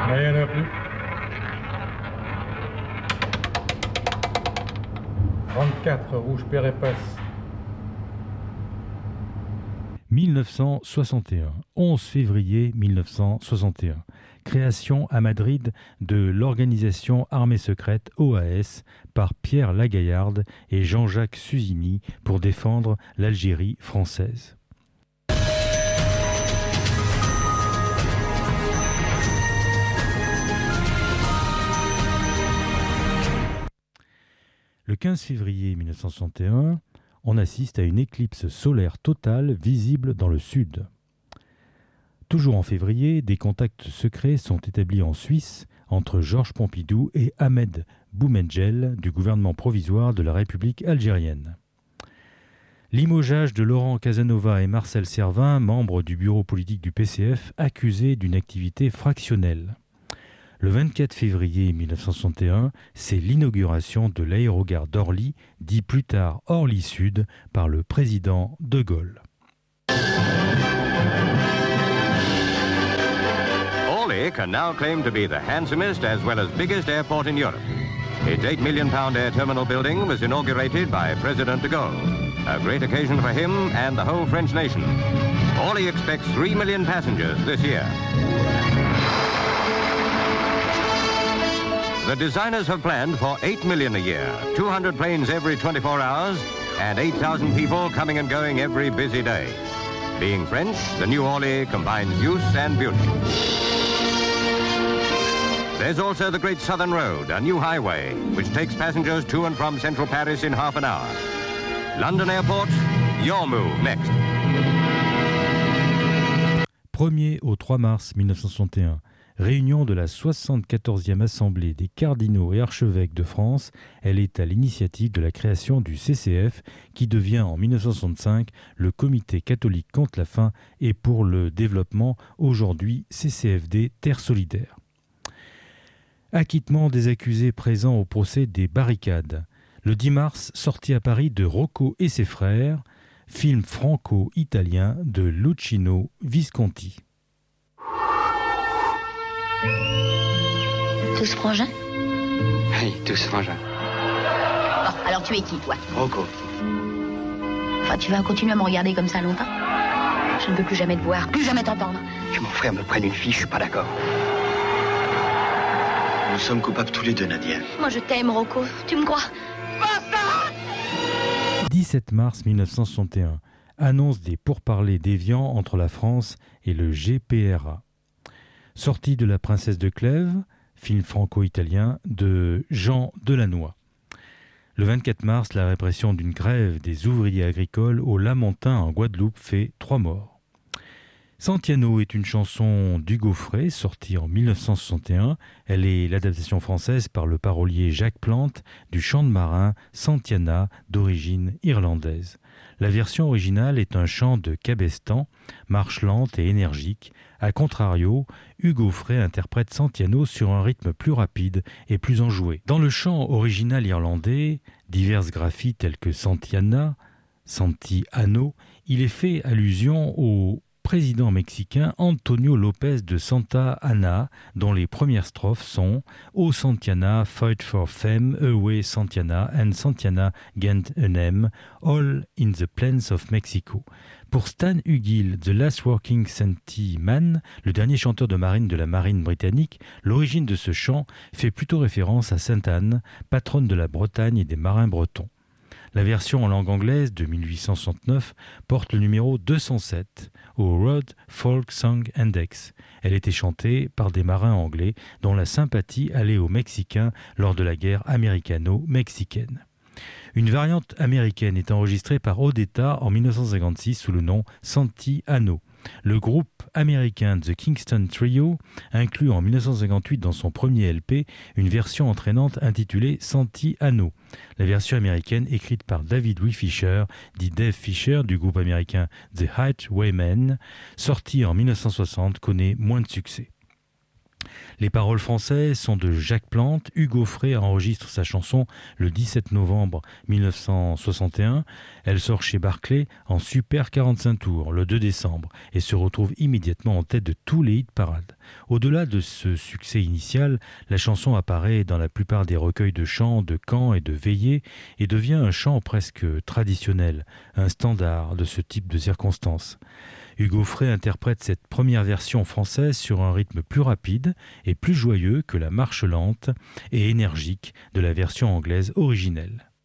Là, il n'y en a plus. 34, rouge père et passe. 1961, 11 février 1961. Création à Madrid de l'organisation armée secrète OAS par Pierre Lagaillarde et Jean-Jacques Suzini pour défendre l'Algérie française. Le 15 février 1961, on assiste à une éclipse solaire totale visible dans le sud. Toujours en février, des contacts secrets sont établis en Suisse entre Georges Pompidou et Ahmed Boumendjel du gouvernement provisoire de la République algérienne. Limogeage de Laurent Casanova et Marcel Servin, membres du bureau politique du PCF, accusés d'une activité fractionnelle. Le 24 février 1961, c'est l'inauguration de l'aérogare d'Orly, dit plus tard Orly Sud, par le président de Gaulle. Orly can now claim to be the handsomest as well as biggest airport in Europe. Its £8 million air terminal building was inaugurated by President de Gaulle, a great occasion for him and the whole French nation. Orly expects 3 million passengers this year. The designers have planned for 8 million a year, 200 planes every 24 hours, and 8,000 people coming and going every busy day. Being French, the new Orly combines use and beauty. There's also the Great Southern Road, a new highway, which takes passengers to and from central Paris in half an hour. London Airport, your move next. 1er au 3 mars 1961. Réunion de la 74e Assemblée des cardinaux et archevêques de France, elle est à l'initiative de la création du CCF qui devient en 1965 le Comité catholique contre la faim et pour le développement, aujourd'hui CCFD Terre solidaire. Acquittement des accusés présents au procès des barricades. Le 10 mars, sortie à Paris de Rocco et ses frères, film franco-italien de Luchino Visconti. Tous frangins? Oui, tous frangins. Bon, alors tu es qui, toi? Rocco. Enfin, tu vas continuer à me regarder comme ça longtemps? Je ne veux plus jamais te voir, plus jamais t'entendre. Que mon frère me prenne une fille, je suis pas d'accord. Nous sommes coupables tous les deux, Nadia. Moi, je t'aime, Rocco. Tu me crois? 17 mars 1961. Annonce des pourparlers déviants entre la France et le GPRA. Sortie de La Princesse de Clèves, film franco-italien de Jean Delannoy. Le 24 mars, la répression d'une grève des ouvriers agricoles au Lamentin en Guadeloupe fait 3 morts. Santiano est une chanson d'Hugo Frey, sortie en 1961. Elle est l'adaptation française par le parolier Jacques Plante du chant de marin Santiana d'origine irlandaise. La version originale est un chant de cabestan, marche lente et énergique. A contrario, Hugo Frey interprète Santiano sur un rythme plus rapide et plus enjoué. Dans le chant original irlandais, diverses graphies telles que Santiana, Santiano, il est fait allusion au président mexicain Antonio López de Santa Anna, dont les premières strophes sont « O Santiana, fight for fame, away Santiana, and Santiana gent a name, all in the plains of Mexico ». Pour Stan Hugill, The Last Working Sentieman, le dernier chanteur de marine de la marine britannique, l'origine de ce chant fait plutôt référence à Sainte Anne, patronne de la Bretagne et des marins bretons. La version en langue anglaise de 1869 porte le numéro 207 au Road Folk Song Index. Elle était chantée par des marins anglais dont la sympathie allait aux Mexicains lors de la guerre américano-mexicaine. Une variante américaine est enregistrée par Odetta en 1956 sous le nom Santiano. Le groupe américain The Kingston Trio inclut en 1958 dans son premier LP une version entraînante intitulée Santiano. La version américaine, écrite par David Louis Fisher, dit Dave Fisher du groupe américain The Highwaymen, sortie en 1960, connaît moins de succès. Les paroles françaises sont de Jacques Plante. Hugo Frey enregistre sa chanson le 17 novembre 1961. Elle sort chez Barclay en super 45 tours le 2 décembre et se retrouve immédiatement en tête de tous les hit parades. Au-delà de ce succès initial, la chanson apparaît dans la plupart des recueils de chants, de cants et de veillées et devient un chant presque traditionnel, un standard de ce type de circonstances. Hugo Frey interprète cette première version française sur un rythme plus rapide et plus joyeux que la marche lente et énergique de la version anglaise originelle.